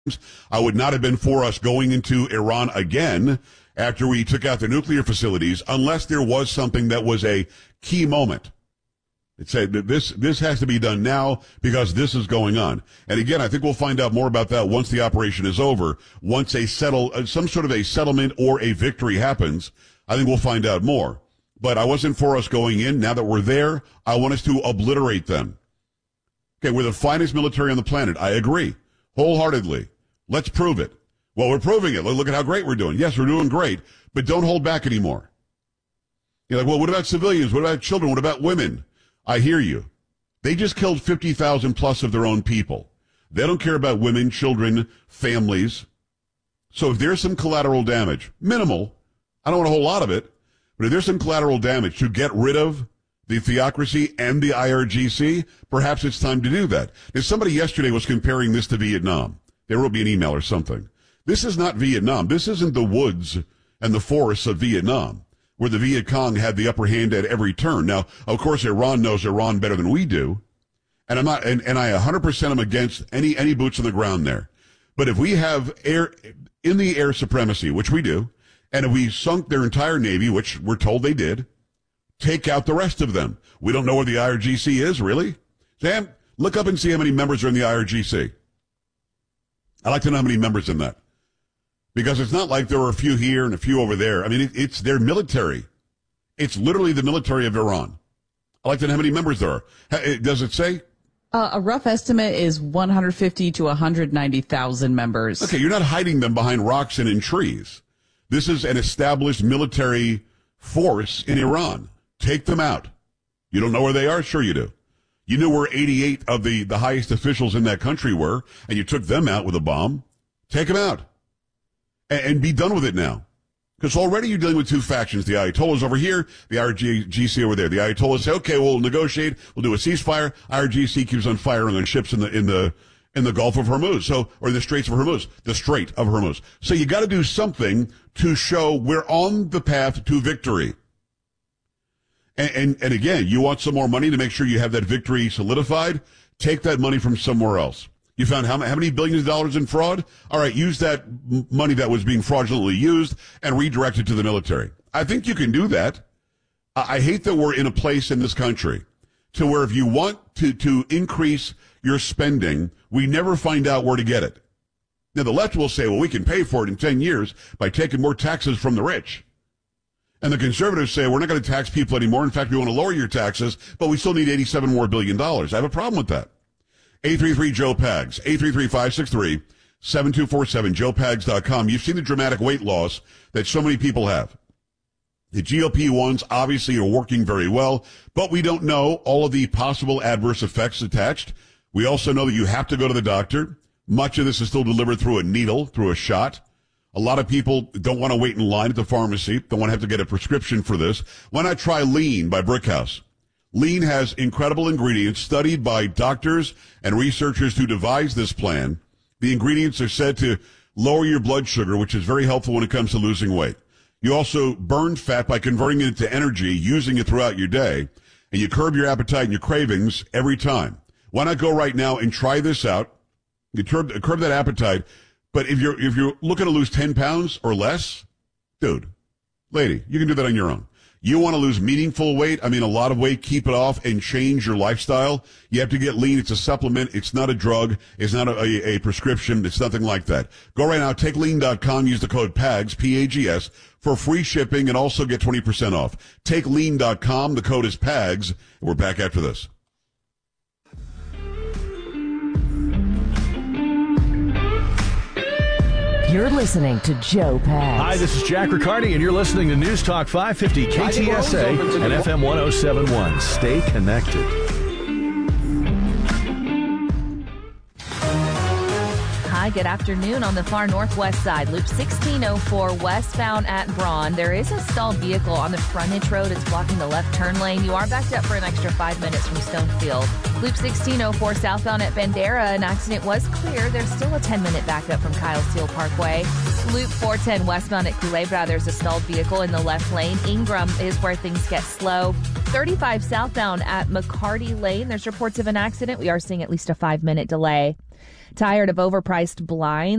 I would not have been for us going into Iran again after we took out the nuclear facilities unless there was something that was a key moment. It said that this has to be done now because this is going on. And again, I think we'll find out more about that once the operation is over. Once some sort of a settlement or a victory happens, I think we'll find out more. But I wasn't for us going in. Now that we're there, I want us to obliterate them. Okay, we're the finest military on the planet. I agree wholeheartedly. Let's prove it. Well, we're proving it. Look at how great we're doing. Yes, we're doing great, but don't hold back anymore. You're like, well, what about civilians? What about children? What about women? I hear you. They just killed 50,000 plus of their own people. They don't care about women, children, families. So if there's some collateral damage, minimal, I don't want a whole lot of it, but if there's some collateral damage to get rid of the theocracy and the IRGC, perhaps it's time to do that. Now, somebody yesterday was comparing this to Vietnam. They wrote me an email or something. This is not Vietnam. This isn't the woods and the forests of Vietnam, where the Viet Cong had the upper hand at every turn. Now, of course, Iran knows Iran better than we do, and I 100% am against any boots on the ground there. But if we have air supremacy, which we do, and if we sunk their entire navy, which we're told they did, take out the rest of them. We don't know where the IRGC is, really. Sam, look up and see how many members are in the IRGC. I'd like to know how many members in that. Because it's not like there were a few here and a few over there. I mean, it's their military. It's literally the military of Iran. I'd like to know how many members there are. Does it say? A rough estimate is 150 to 190,000 members. Okay, you're not hiding them behind rocks and in trees. This is an established military force in Iran. Take them out. You don't know where they are? Sure you do. You knew where 88 of the highest officials in that country were, and you took them out with a bomb. Take them out. And be done with it now. Because already you're dealing with two factions. The Ayatollahs over here, the IRGC over there. The Ayatollahs say, okay, we'll negotiate, we'll do a ceasefire. IRGC keeps on firing on ships in the Gulf of Hormuz, or the Strait of Hormuz. So you got to do something to show we're on the path to victory. And again, you want some more money to make sure you have that victory solidified? Take that money from somewhere else. You found how many billions of dollars in fraud? All right, use that money that was being fraudulently used and redirect it to the military. I think you can do that. I hate that we're in a place in this country to where if you want to increase your spending, we never find out where to get it. Now, the left will say, well, we can pay for it in 10 years by taking more taxes from the rich. And the conservatives say, we're not going to tax people anymore. In fact, we want to lower your taxes, but we still need $87 more billion. I have a problem with that. 833-JOE-PAGS, 833-563-7247, joepags.com. You've seen the dramatic weight loss that so many people have. The GLP-1s obviously are working very well, but we don't know all of the possible adverse effects attached. We also know that you have to go to the doctor. Much of this is still delivered through a needle, through a shot. A lot of people don't want to wait in line at the pharmacy, don't want to have to get a prescription for this. Why not try Lean by Brickhouse? Lean has incredible ingredients studied by doctors and researchers who devised this plan. The ingredients are said to lower your blood sugar, which is very helpful when it comes to losing weight. You also burn fat by converting it into energy, using it throughout your day, and you curb your appetite and your cravings every time. Why not go right now and try this out? You curb that appetite. But if you're looking to lose 10 pounds or less, dude, lady, you can do that on your own. You want to lose meaningful weight, a lot of weight, keep it off and change your lifestyle. You have to get Lean. It's a supplement. It's not a drug. It's not a prescription. It's nothing like that. Go right now, take lean.com, use the code PAGS, P-A-G-S, for free shipping and also get 20% off. Take lean.com. The code is PAGS. And we're back after this. You're listening to Joe Pags. Hi, this is Jack Riccardi, and you're listening to News Talk 550 KTSA and FM 1071. Stay connected. Hi, good afternoon. On the far northwest side, Loop 1604 westbound at Braun. There is a stalled vehicle on the frontage road. It's blocking the left turn lane. You are backed up for an extra 5 minutes from Stonefield. Loop 1604 southbound at Bandera. An accident was clear. There's still a 10-minute backup from Kyle Steele Parkway. Loop 410 westbound at Culebra. There's a stalled vehicle in the left lane. Ingram is where things get slow. 35 southbound at McCarty Lane. There's reports of an accident. We are seeing at least a 5-minute delay. Tired of overpriced blinds?